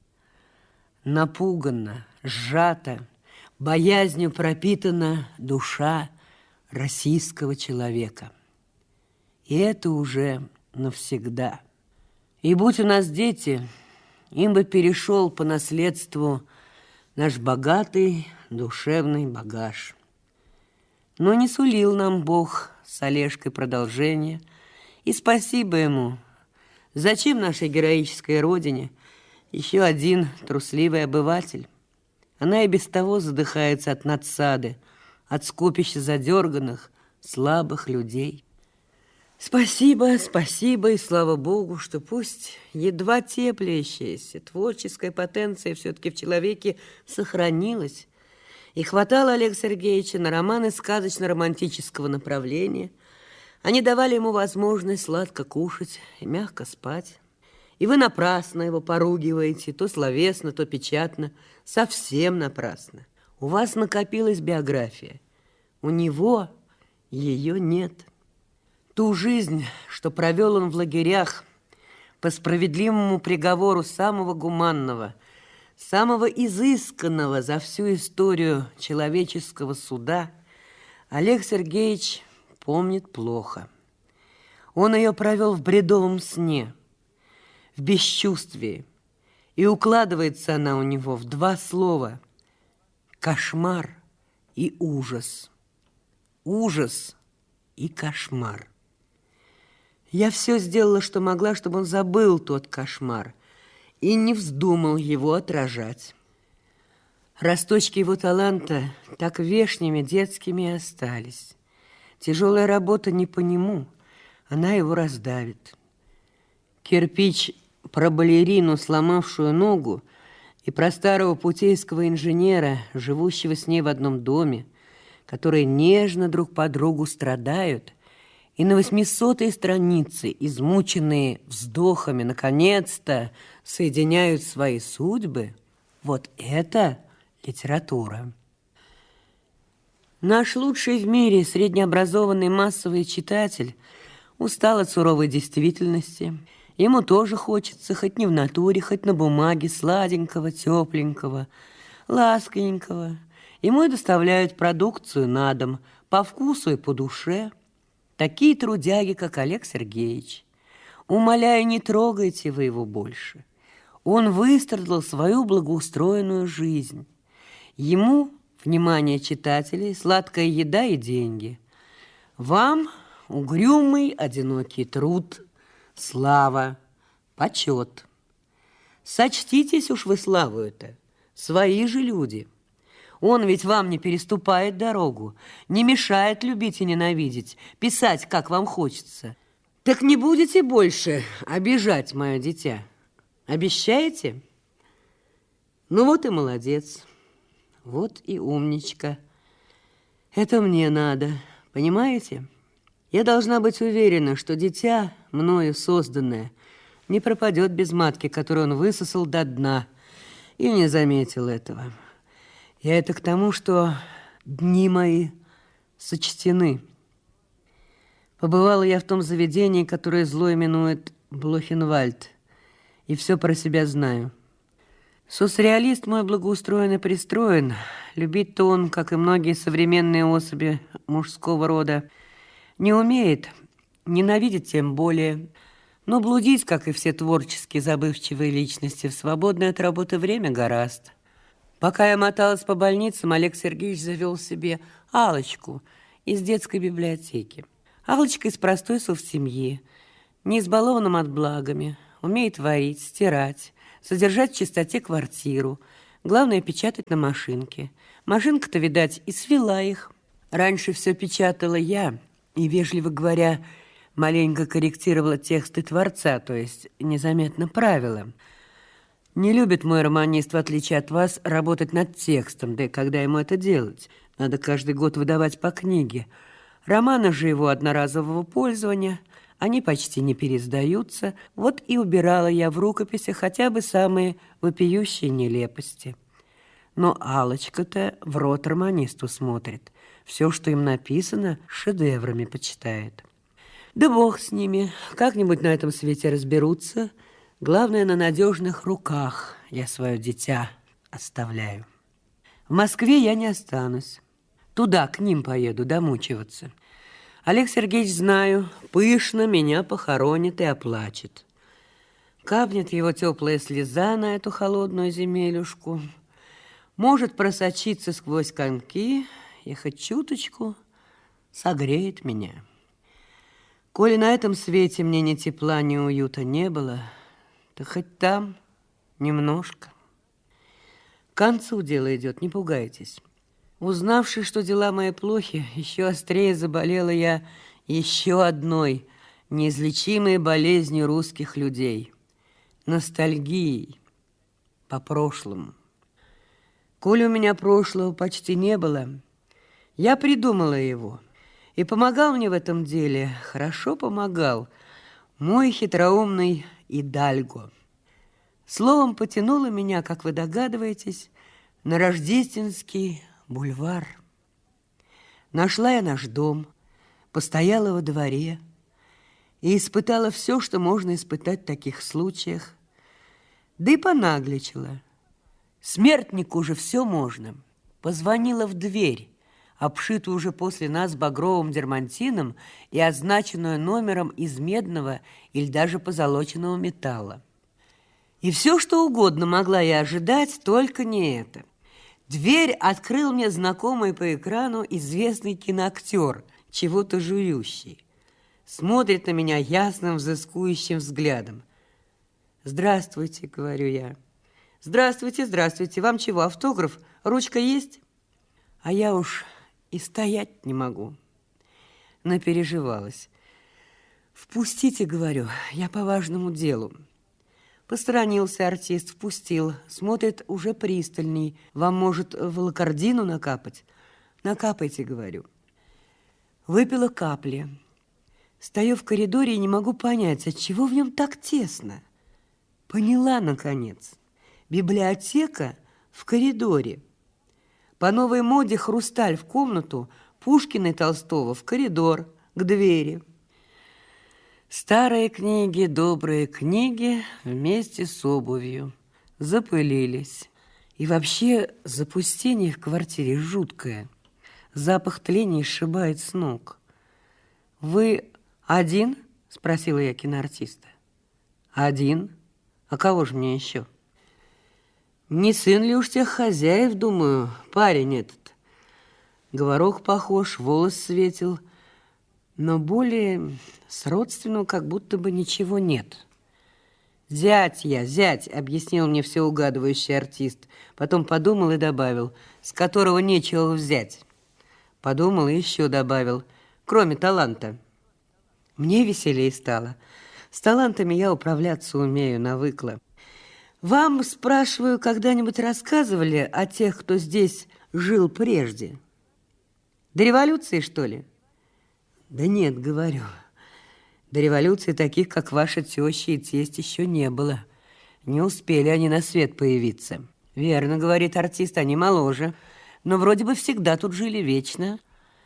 Напуганна, сжата, боязнью пропитана душа российского человека. И это уже навсегда. И будь у нас дети, им бы перешел по наследству наш богатый душевный багаж. Но не сулил нам Бог с Олежкой продолжение, и спасибо ему. Зачем нашей героической родине еще один трусливый обыватель? Она и без того задыхается от надсады, от скопища задерганных, слабых людей. Спасибо, спасибо и слава Богу, что пусть едва теплящаяся творческая потенция все-таки в человеке сохранилась. И хватало Олега Сергеевича на романы сказочно-романтического направления. Они давали ему возможность сладко кушать и мягко спать. И вы напрасно его поругиваете, то словесно, то печатно, совсем напрасно. У вас накопилась биография, у него ее нет. Ту жизнь, что провел он в лагерях, по справедливому приговору самого гуманного, самого изысканного за всю историю человеческого суда, Олег Сергеевич помнит плохо. Он ее провел в бредовом сне, в бесчувствии, и укладывается она у него в два слова: кошмар и ужас. Ужас и кошмар. Я все сделала, что могла, чтобы он забыл тот кошмар и не вздумал его отражать. Росточки его таланта так вешними детскими и остались. Тяжелая работа не по нему, она его раздавит. Кирпич про балерину, сломавшую ногу, и про старого путейского инженера, живущего с ней в одном доме, которые нежно друг по другу страдают, и на восьмисотой странице, измученные вздохами, наконец-то соединяют свои судьбы. Вот это литература. Наш лучший в мире среднеобразованный массовый читатель устал от суровой действительности. Ему тоже хочется, хоть не в натуре, хоть на бумаге, сладенького, тепленького, ласковенького. Ему и доставляют продукцию на дом, по вкусу и по душе. Такие трудяги, как Олег Сергеевич. Умоляю, не трогайте вы его больше. Он выстрадал свою благоустроенную жизнь. Ему внимание читателей, сладкая еда и деньги. Вам угрюмый, одинокий труд, слава, почет. Сочтитесь уж вы славу-то, свои же люди. Он ведь вам не переступает дорогу, не мешает любить и ненавидеть, писать, как вам хочется. Так не будете больше обижать мое дитя? Обещаете? Ну вот и молодец, вот и умничка. Это мне надо, понимаете? Я должна быть уверена, что дитя, мною созданное, не пропадет без матки, которую он высосал до дна, и не заметил этого. Я это к тому, что дни мои сочтены. Побывала я в том заведении, которое зло именует Блохенвальд, и все про себя знаю. Соцреалист мой благоустроен и пристроен. Любить-то он, как и многие современные особи мужского рода, не умеет, ненавидит тем более. Но блудить, как и все творчески забывчивые личности, в свободное от работы время гораздо. Пока я моталась по больницам, Олег Сергеевич завел себе Аллочку из детской библиотеки. Аллочка из простой совсемьи, не избалованным от благами, умеет варить, стирать, содержать в чистоте квартиру. Главное, печатать на машинке. Машинка-то, видать, и свела их. Раньше все печатала я, и, вежливо говоря, маленько корректировала тексты творца, то есть незаметно правила. Не любит мой романист, в отличие от вас, работать над текстом, да и когда ему это делать? Надо каждый год выдавать по книге. Романы же его одноразового пользования, они почти не переиздаются. Вот и убирала я в рукописи хотя бы самые вопиющие нелепости. Но Аллочка-то в рот романисту смотрит. Все, что им написано, шедеврами почитает. Да бог с ними, как-нибудь на этом свете разберутся. Главное, на надежных руках я свое дитя оставляю. В Москве я не останусь. Туда, к ним поеду домучиваться. Олег Сергеевич, знаю, пышно меня похоронит и оплачет. Капнет его теплая слеза на эту холодную земелюшку. Может просочиться сквозь коньки и хоть чуточку согреет меня. Коли на этом свете мне ни тепла, ни уюта не было, то хоть там немножко. К концу дело идет, не пугайтесь. Узнавши, что дела мои плохи, еще острее заболела я еще одной неизлечимой болезнью русских людей – ностальгией по прошлому. Коли у меня прошлого почти не было, я придумала его. И помогал мне в этом деле, хорошо помогал, мой хитроумный Идальго. Словом, потянуло меня, как вы догадываетесь, на Рождественский бульвар. Нашла я наш дом, постояла во дворе и испытала все, что можно испытать в таких случаях. Да и понагличила. Смертнику же все можно. Позвонила в дверь, обшитую уже после нас багровым дермантином и означенную номером из медного или даже позолоченного металла. И все, что угодно могла я ожидать, только не это. Дверь открыл мне знакомый по экрану известный киноактер, чего-то жующий. Смотрит на меня ясным, взыскующим взглядом. «Здравствуйте», — говорю я. «Здравствуйте, здравствуйте. Вам чего, автограф? Ручка есть?» А я уж и стоять не могу. Напереживалась. «Впустите, — говорю, — я по важному делу». Посторонился артист, впустил. Смотрит уже пристальней. «Вам, может, волокордину накапать?» «Накапайте, — говорю». Выпила капли. Стою в коридоре и не могу понять, отчего в нем так тесно. Поняла, наконец. Библиотека в коридоре. По новой моде хрусталь в комнату, Пушкина и Толстого в коридор, к двери. Старые книги, добрые книги вместе с обувью запылились. И вообще запустение в квартире жуткое. Запах тления сшибает с ног. «Вы один?» – спросила я киноартиста. «Один? А кого же мне еще?» «Не сын ли уж тех хозяев, думаю, парень этот?» Говорок похож, волос светил, но более с родственного как будто бы ничего нет. «Зять я, зять», — объяснил мне все угадывающий артист. Потом подумал и добавил, «с которого нечего взять». Подумал и еще добавил, «кроме таланта». Мне веселее стало. С талантами я управляться умею, навыкла. Вам, спрашиваю, когда-нибудь рассказывали о тех, кто здесь жил прежде? До революции, что ли? Да нет, говорю. До революции таких, как ваша теща и тесть, еще не было. Не успели они на свет появиться. Верно, говорит артист, они моложе. Но вроде бы всегда тут жили вечно.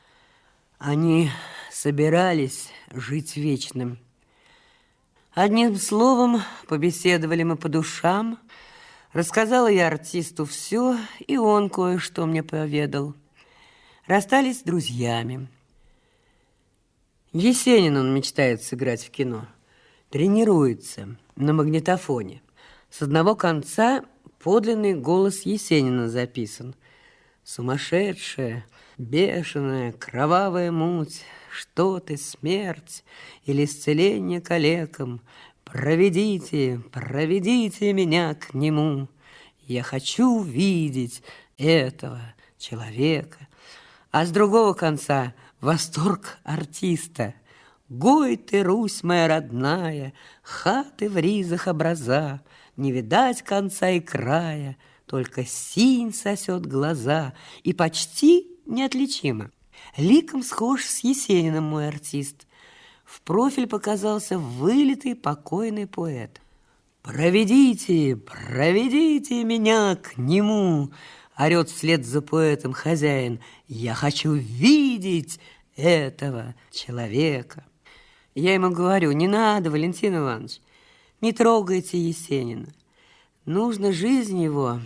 Они собирались жить вечным. Одним словом, побеседовали мы по душам. Рассказала я артисту все, и он кое-что мне поведал. Расстались с друзьями. Есенин он мечтает сыграть в кино. тренируется на магнитофоне. С одного конца подлинный голос Есенина записан. Сумасшедшая, бешеная, кровавая муть, что ты, смерть или исцеление калекам, проведите, проведите меня к нему. Я хочу видеть этого человека. А с другого конца восторг артиста. Гой ты, Русь моя родная, хаты в ризах образа, не видать конца и края, только синь сосет глаза, и почти неотличимо. Ликом схож с Есениным мой артист. В профиль показался вылитый покойный поэт. «Проведите, проведите меня к нему!» Орет вслед за поэтом хозяин. «Я хочу видеть этого человека!» Я ему говорю: не надо, Валентин Иванович, не трогайте Есенина. Нужно жизнь его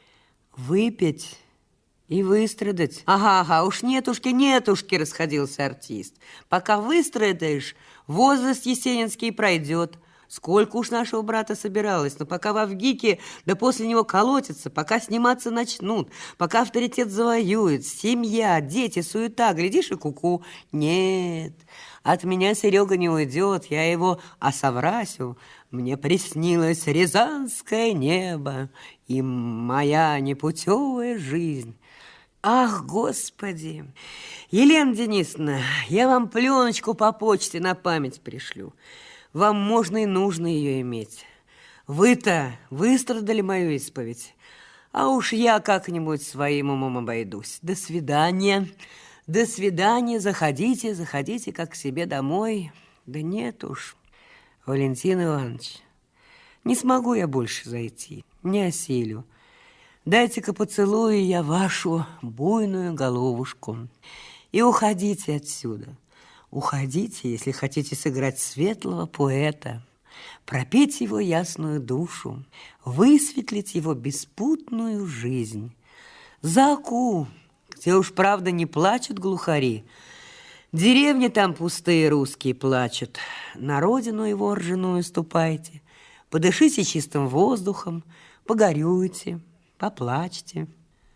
выпить и выстрадать. Ага, ага, уж нетушки, нетушки, расходился артист. Пока выстрадаешь, возраст есенинский пройдет. Сколько уж нашего брата собиралось, но пока в Авгике, да после него колотятся, пока сниматься начнут, пока авторитет завоюет, семья, дети, суета, глядишь и куку. Нет, от меня Серега не уйдет, я его осоврасю. Мне приснилось рязанское небо и моя непутевая жизнь. Ах, Господи! Елена Денисовна, я вам пленочку по почте на память пришлю. Вам можно и нужно ее иметь. Вы-то выстрадали мою исповедь, а уж я как-нибудь своим умом обойдусь. До свидания. До свидания. Заходите, заходите как к себе домой. Да нет уж, Валентин Иванович, не смогу я больше зайти, не осилю. Дайте-ка поцелую я вашу буйную головушку и уходите отсюда. Уходите, если хотите сыграть светлого поэта, пропеть его ясную душу, высветлить его беспутную жизнь. За Аку, где уж, правда, не плачут глухари, деревни там пустые русские плачут. На родину его ржаную ступайте, подышите чистым воздухом, погорюйте, поплачьте.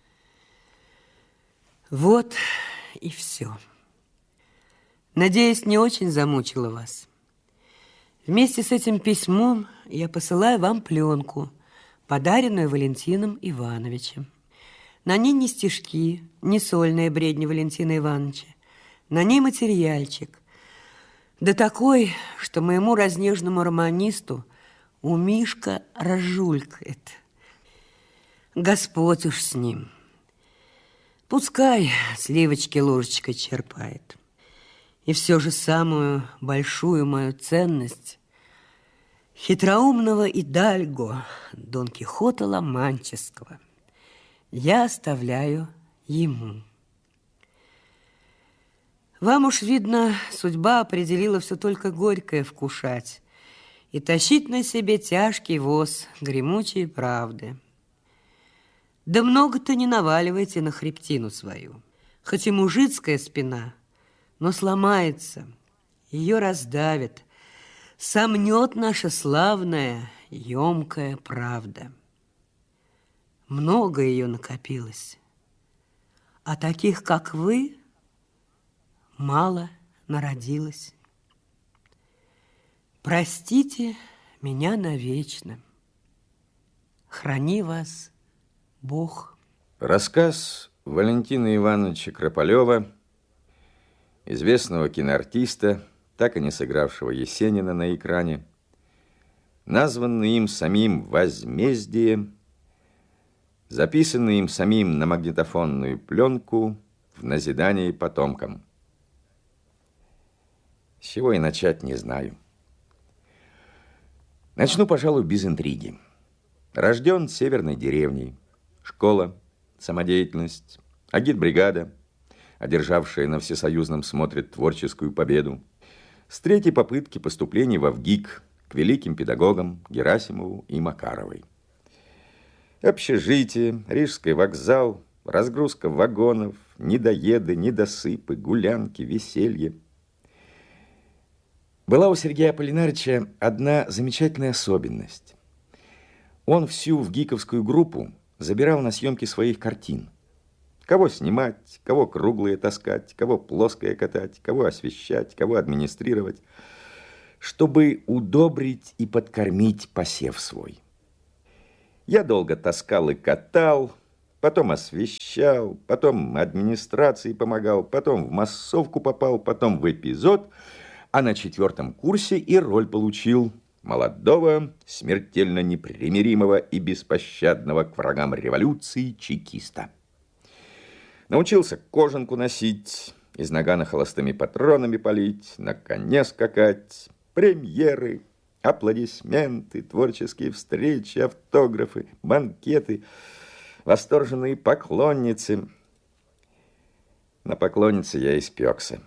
Вот и все. Надеюсь, не очень замучила вас. Вместе с этим письмом я посылаю вам пленку, подаренную Валентином Ивановичем. На ней не стишки, не сольные бредни Валентина Ивановича. На ней материальчик. Да такой, что моему разнежному романисту у Мишка разжулькает. Господь уж с ним. Пускай сливочки ложечкой черпает. И все же самую большую мою ценность хитроумного Идальго, Дон Кихота Ла-Манческого, я оставляю ему. Вам уж, видно, судьба определила все только горькое вкушать и тащить на себе тяжкий воз гремучей правды. Да много-то не наваливайте на хребтину свою, хоть и мужицкая спина, но сломается, ее раздавит, сомнет наша славная, емкая правда. Много ее накопилось, а таких, как вы, мало народилось. Простите меня навечно. Храни вас Бог. Рассказ Валентина Ивановича Крополева, известного киноартиста, так и не сыгравшего Есенина на экране, названный им самим «Возмездие», записанный им самим на магнитофонную пленку в назидании потомкам. С чего и начать не знаю. Начну, пожалуй, без интриги. Рожден в северной деревне, школа, самодеятельность, агитбригада, одержавшая на всесоюзном смотре творческую победу, с третьей попытки поступления в ВГИК к великим педагогам Герасимову и Макаровой. Общежитие, Рижский вокзал, разгрузка вагонов, недоеды, недосыпы, гулянки, веселье. Была у Сергея Аполлинарича одна замечательная особенность. Он всю в гиковскую группу забирал на съемки своих картин. Кого снимать, кого круглые таскать, кого плоское катать, кого освещать, кого администрировать, чтобы удобрить и подкормить посев свой. Я долго таскал и катал, потом освещал, потом администрации помогал, потом в массовку попал, потом в эпизод, а на четвертом курсе и роль получил молодого, смертельно непримиримого и беспощадного к врагам революции чекиста. Научился кожанку носить, из нагана холостыми патронами палить, на коне скакать, премьеры, аплодисменты, творческие встречи, автографы, банкеты, восторженные поклонницы. На поклоннице я испекся.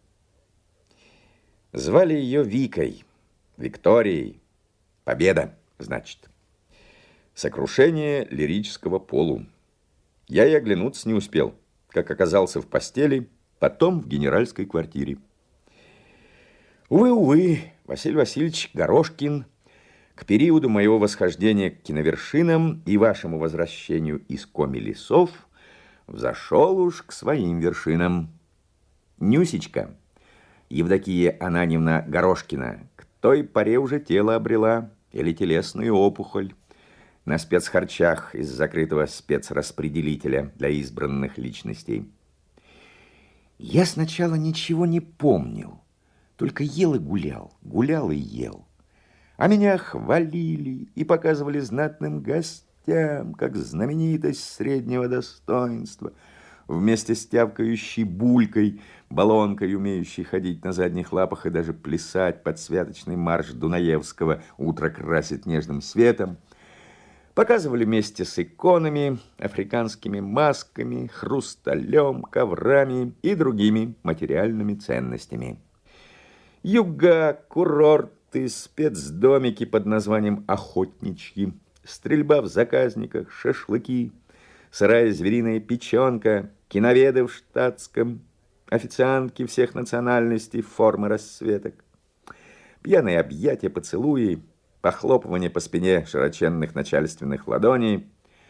Звали ее Викой, Викторией. Победа, значит. Сокрушение лирического полу. Я и оглянуться не успел, как оказался в постели, потом в генеральской квартире. Увы, увы, Василий Васильевич Горошкин к периоду моего восхождения к киновершинам и вашему возвращению из коми-лесов взошел уж к своим вершинам. Нюсечка, Евдокия Ананьевна Горошкина, к той поре уже тело обрела или телесную опухоль на спецхарчах из закрытого спецраспределителя для избранных личностей. Я сначала ничего не помнил, только ел и гулял, гулял и ел. А меня хвалили и показывали знатным гостям, как знаменитость среднего достоинства, вместе с тявкающей булькой, баллонкой, умеющей ходить на задних лапах и даже плясать под святочный марш Дунаевского «Утро красит нежным светом». Показывали вместе с иконами, африканскими масками, хрусталем, коврами и другими материальными ценностями. Юга, курорты, спецдомики под названием «Охотничьи», стрельба в заказниках, шашлыки, сырая звериная печенка, киноведы в штатском, официантки всех национальностей, формы расцветок, пьяные объятия, поцелуи, похлопывание по спине широченных начальственных ладоней.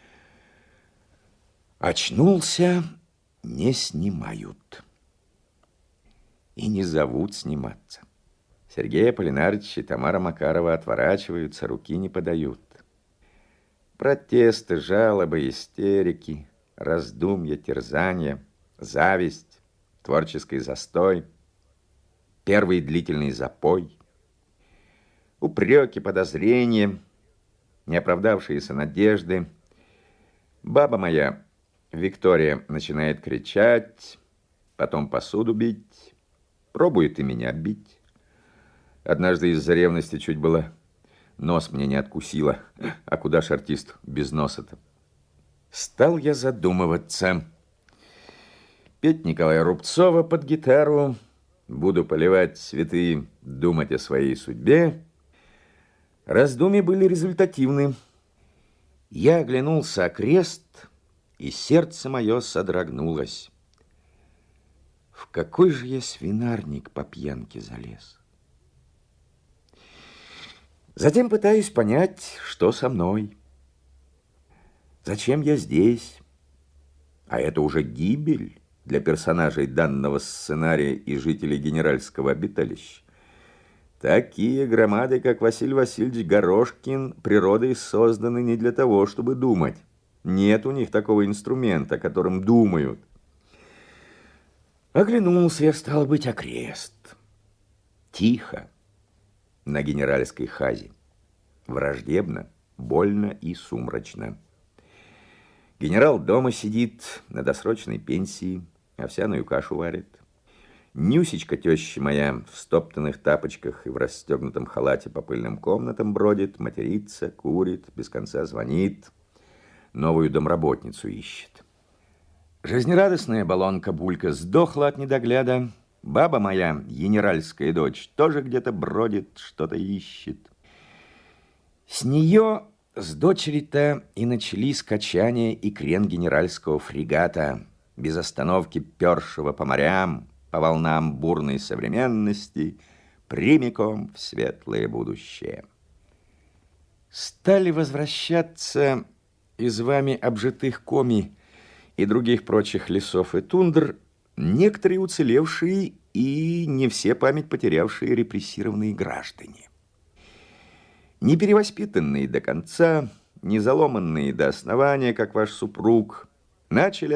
Очнулся, не снимают. И не зовут сниматься. Сергей Аполлинарич и Тамара Макарова отворачиваются, руки не подают. Протесты, жалобы, истерики, раздумья, терзания, зависть, творческий застой, первый длительный запой, упреки, подозрения, неоправдавшиеся надежды. Баба моя, Виктория, начинает кричать, потом посуду бить, пробует и меня бить. Однажды из-за ревности чуть было нос мне не откусила, а куда ж артист без носа-то? Стал я задумываться. Петь Николая Рубцова под гитару, буду поливать цветы, думать о своей судьбе. Раздумья были результативны. Я оглянулся окрест, и сердце мое содрогнулось. В какой же я свинарник по пьянке залез? Затем пытаюсь понять, что со мной. Зачем я здесь? А это уже гибель для персонажей данного сценария и жителей генеральского обиталища. Такие громады, как Василий Васильевич Горошкин, природой созданы не для того, чтобы думать. Нет у них такого инструмента, которым думают. Оглянулся я, стал быть, окрест. Тихо. На генеральской хазе. Враждебно, больно и сумрачно. Генерал дома сидит, на досрочной пенсии, овсяную кашу варит. Нюсечка, теща моя, в стоптанных тапочках и в расстегнутом халате по пыльным комнатам бродит, матерится, курит, без конца звонит, новую домработницу ищет. Жизнерадостная баллонка Булька сдохла от недогляда. Баба моя, генеральская дочь, тоже где-то бродит, что-то ищет. С нее, с дочери-то, и начались качания и крен генеральского фрегата, без остановки першего по морям, по волнам бурной современности, прямиком в светлое будущее. Стали возвращаться из вами обжитых Коми и других прочих лесов и тундр некоторые уцелевшие и не все память потерявшие репрессированные граждане. Не перевоспитанные до конца, не заломанные до основания, как ваш супруг, начали